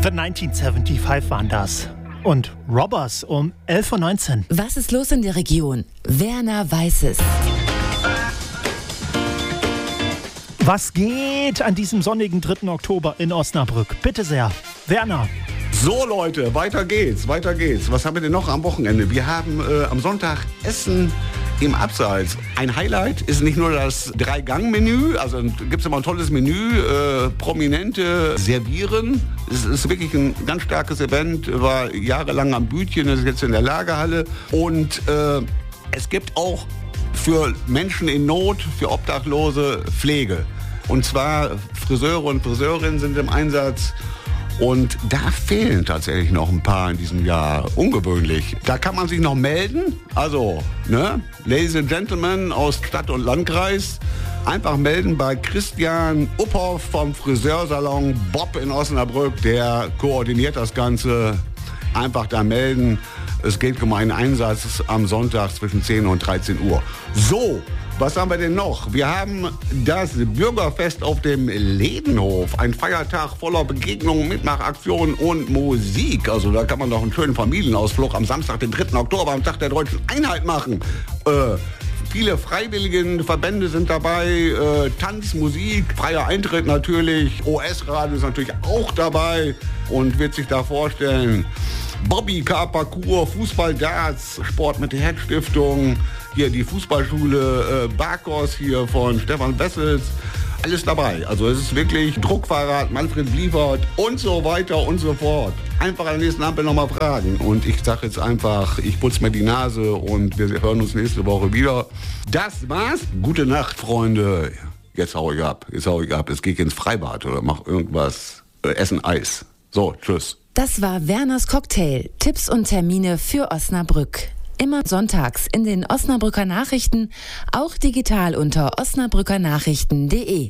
The 1975 waren das. Und Robbers um 11.19 Uhr. Was ist los in der Region? Werner weiß es. Was geht an diesem sonnigen 3. Oktober in Osnabrück? Bitte sehr, Werner. So Leute, weiter geht's. Was haben wir denn noch am Wochenende? Wir haben am Sonntag Essen im Abseits. Ein Highlight ist nicht nur das 3-Gang-Menü, also gibt es immer ein tolles Menü, Prominente servieren. Es ist wirklich ein ganz starkes Event, war jahrelang am Bütchen, ist jetzt in der Lagerhalle. Und es gibt auch für Menschen in Not, für Obdachlose Pflege. Und zwar Friseure und Friseurinnen sind im Einsatz. Und da fehlen tatsächlich noch ein paar in diesem Jahr. Ungewöhnlich. Da kann man sich noch melden. Also, Ladies and Gentlemen aus Stadt und Landkreis, einfach melden bei Christian Uphoff vom Friseursalon Bob in Osnabrück. Der koordiniert das Ganze. Einfach da melden. Es geht um einen Einsatz am Sonntag zwischen 10 und 13 Uhr. So. Was haben wir denn noch? Wir haben das Bürgerfest auf dem Ledenhof. Ein Feiertag voller Begegnungen, Mitmachaktionen und Musik. Also da kann man doch einen schönen Familienausflug am Samstag, den 3. Oktober, am Tag der Deutschen Einheit machen. Viele freiwillige Verbände sind dabei. Tanz, Musik, freier Eintritt natürlich. OS-Radio ist natürlich auch dabei und wird sich da vorstellen. Bobby, Car-Parcours, Fußball, Darts, Sport mit der Herzstiftung, hier die Fußballschule Barkos hier von Stefan Wessels, alles dabei. Also es ist wirklich Druckfahrrad, Manfred Bliebert und so weiter und so fort. Einfach an der nächsten Ampel nochmal fragen. Und ich sage jetzt einfach, ich putze mir die Nase und wir hören uns nächste Woche wieder. Das war's. Gute Nacht, Freunde. Jetzt hau ich ab. Jetzt gehe ich ins Freibad oder mach irgendwas. Essen Eis. So, tschüss. Das war Werners Cocktail. Tipps und Termine für Osnabrück. Immer sonntags in den Osnabrücker Nachrichten, auch digital unter osnabrückernachrichten.de.